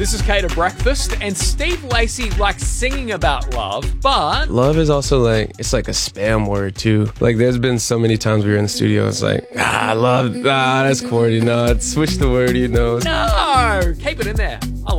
This is Kate at Breakfast, and Steve Lacey likes singing about love, but... Love is also like, it's like a spam word too. Like there's been so many times we were in the studio, it's like, love, that's corny. No, switch the word, you know. No! Keep it in there. I like